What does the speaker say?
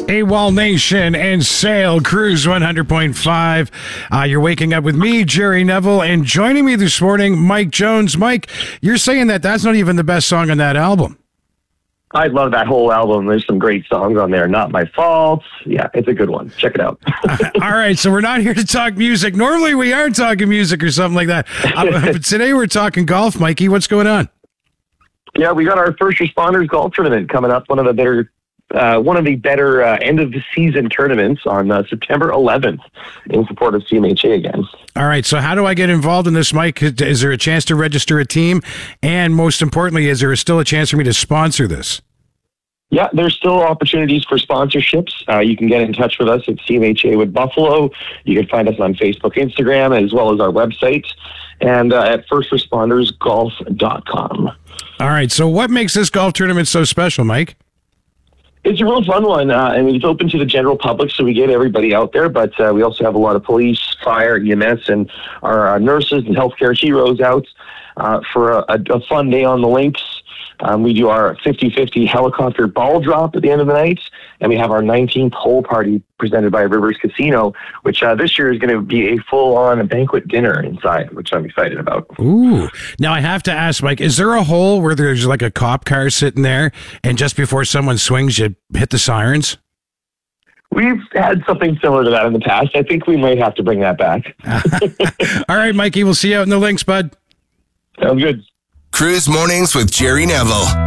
AWOL Nation and Sail Cruise 100.5. You're waking up with me, Jerry Neville, and joining me this morning, Mike Jones. Mike, you're saying that that's not even the best song on that album. I love that whole album. There's some great songs on there. Not My Fault. Yeah, it's a good one. Check it out. All right, so we're not here to talk music. Normally we are talking music or something like that. But today we're talking golf, Mikey. What's going on? Yeah, we got our first responders golf tournament coming up. One of the better end of the season tournaments on September 11th in support of CMHA again. All right. So how do I get involved in this, Mike? Is there a chance to register a team? And most importantly, is there still a chance for me to sponsor this? Yeah, there's still opportunities for sponsorships. You can get in touch with us at CMHA with Buffalo. You can find us on Facebook, Instagram, as well as our website, and at firstrespondersgolf.com. All right. So what makes this golf tournament so special, Mike? It's a real fun one. It's open to the general public, so we get everybody out there, but we also have a lot of police, fire, EMS, and our nurses and healthcare heroes out for a fun day on the links. We do our 50-50 helicopter ball drop at the end of the night, and we have our 19th hole party presented by Rivers Casino, which this year is going to be a full-on banquet dinner inside, which I'm excited about. Ooh. Now, I have to ask, Mike, is there a hole where there's like a cop car sitting there, and just before someone swings, you hit the sirens? We've had something similar to that in the past. I think we might have to bring that back. All right, Mikey, we'll see you out in the links, bud. Sounds good. Cruise Mornings with Jerry Neville.